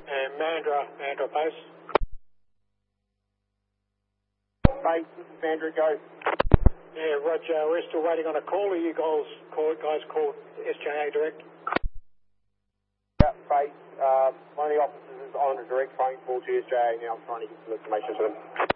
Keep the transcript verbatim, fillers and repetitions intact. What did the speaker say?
And Mandra, Mandra Post. Base, this is Mandra, go. Yeah, Roger, we're still waiting on a call. Are you guys call, guys call S J A direct? Yeah, base, uh, one of the officers is on a direct phone call to S J A now. I'm trying to get some information to them.